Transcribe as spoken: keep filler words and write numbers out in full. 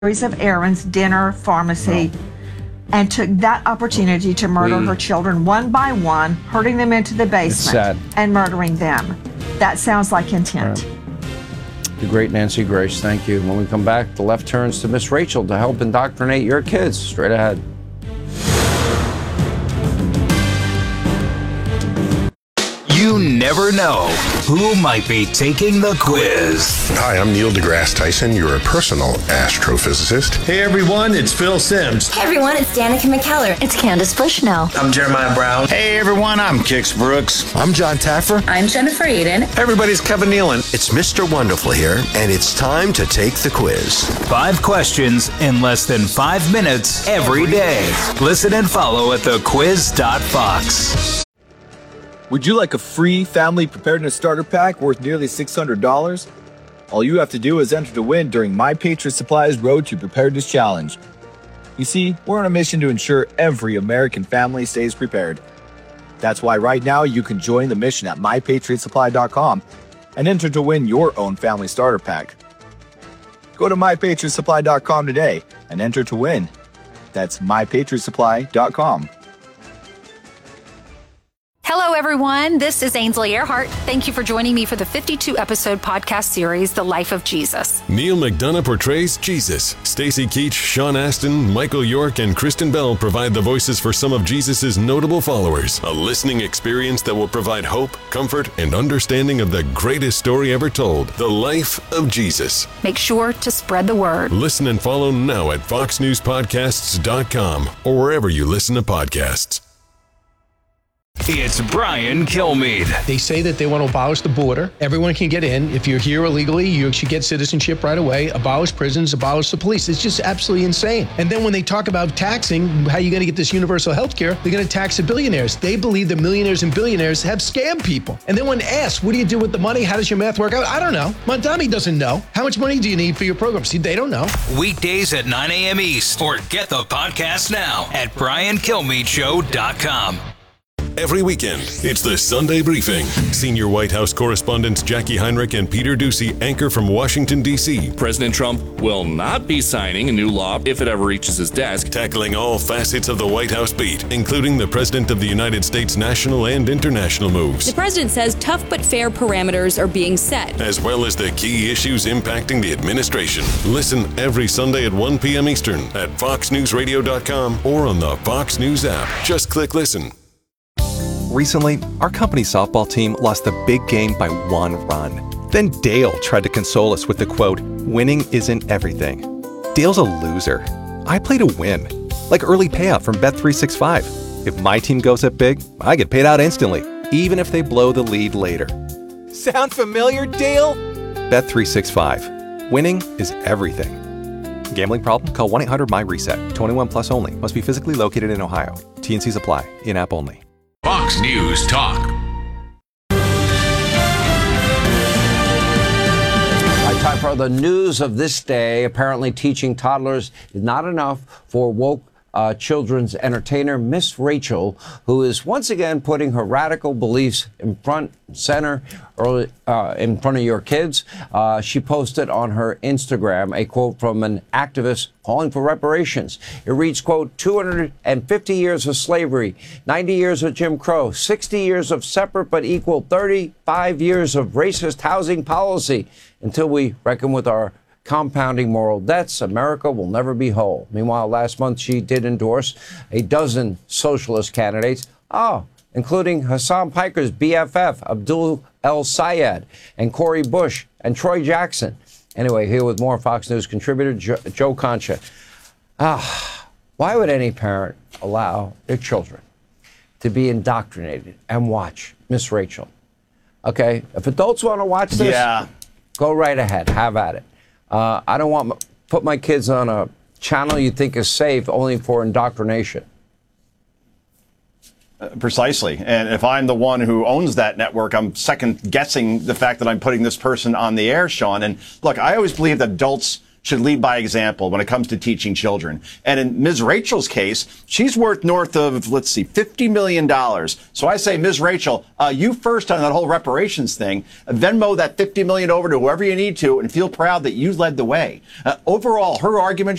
of errands, dinner, pharmacy, oh. and took that opportunity to murder we, her children one by one, herding them into the basement and murdering them. That sounds like intent. Right. The great Nancy Grace, thank you. When we come back, the left turns to Miss Rachel to help indoctrinate your kids. Straight ahead. You never know who might be taking the quiz. Hi, I'm Neil deGrasse Tyson, your personal astrophysicist. Hey everyone, it's Phil Simms. Hey everyone, it's Danica McKellar. It's Candace Bushnell. I'm Jeremiah Brown. Hey everyone, I'm Kix Brooks. I'm John Taffer. I'm Jennifer Aiden. Everybody's Kevin Nealon. It's Mister Wonderful here, and it's time to take the quiz. Five questions in less than five minutes every day. Listen and follow at the quiz dot fox. Would you like a free family preparedness starter pack worth nearly six hundred dollars? All you have to do is enter to win during My Patriot Supply's Road to Preparedness Challenge. You see, we're on a mission to ensure every American family stays prepared. That's why right now you can join the mission at my patriot supply dot com and enter to win your own family starter pack. Go to my patriot supply dot com today and enter to win. That's my patriot supply dot com. Hello, everyone. This is Ainsley Earhart. Thank you for joining me for the fifty-two episode podcast series, The Life of Jesus. Neil McDonough portrays Jesus. Stacy Keach, Sean Astin, Michael York, and Kristen Bell provide the voices for some of Jesus' notable followers. A listening experience that will provide hope, comfort, and understanding of the greatest story ever told, The Life of Jesus. Make sure to spread the word. Listen and follow now at fox news podcasts dot com or wherever you listen to podcasts. It's Brian Kilmeade. They say that they want to abolish the border. Everyone can get in. If you're here illegally, you should get citizenship right away. Abolish prisons, abolish the police. It's just absolutely insane. And then when they talk about taxing, how you're going to get this universal health care, they're going to tax the billionaires. They believe the millionaires and billionaires have scammed people. And then when asked, what do you do with the money? How does your math work out? I don't know. Mondami doesn't know. How much money do you need for your program? See, they don't know. Weekdays at nine a.m. East. Or get the podcast now at brian kilmeade show dot com. Every weekend, it's the Sunday Briefing. Senior White House correspondents Jackie Heinrich and Peter Doocy anchor from Washington, D C President Trump will not be signing a new law if it ever reaches his desk. Tackling all facets of the White House beat, including the President of the United States' national and international moves. The President says tough but fair parameters are being set, as well as the key issues impacting the administration. Listen every Sunday at one p.m. Eastern at fox news radio dot com or on the Fox News app. Just click listen. Recently, our company softball team lost the big game by one run. Then Dale tried to console us with the quote, "Winning isn't everything." Dale's a loser. I play to win. Like early payout from Bet three sixty-five. If my team goes up big, I get paid out instantly, even if they blow the lead later. Sound familiar, Dale? Bet three sixty-five. Winning is everything. Gambling problem? Call one eight hundred M Y reset. twenty-one plus only. Must be physically located in Ohio. T and Cs apply. In-app only. Fox News Talk. Time for the news of this day. Apparently teaching toddlers is not enough for woke uh, children's entertainer Miss Rachel, who is once again putting her radical beliefs in front center early, uh, in front of your kids. Uh, she posted on her Instagram a quote from an activist calling for reparations. It reads, quote, two hundred fifty years of slavery, ninety years of Jim Crow, sixty years of separate but equal, thirty-five years of racist housing policy. Until we reckon with our compounding moral debts, America will never be whole. Meanwhile, last month she did endorse a dozen socialist candidates, oh, including Hassan Piker's B F F, Abdul El Sayed, and Cori Bush, and Troy Jackson. Anyway, here with more Fox News contributor Joe, Joe Concha. Ah, why would any parent allow their children to be indoctrinated and watch Miss Rachel? Okay, if adults want to watch this, yeah. go right ahead, have at it. Uh, I don't want to put my kids on a channel you think is safe only for indoctrination. Uh, precisely. And if I'm the one who owns that network, I'm second guessing the fact that I'm putting this person on the air, Sean. And look, I always believe that adults should lead by example when it comes to teaching children. And in Miz Rachel's case, she's worth north of, let's see, fifty million dollars. So I say, Miz Rachel, uh, you first on that whole reparations thing, Venmo that fifty million dollars over to whoever you need to and feel proud that you led the way. Uh, overall, her argument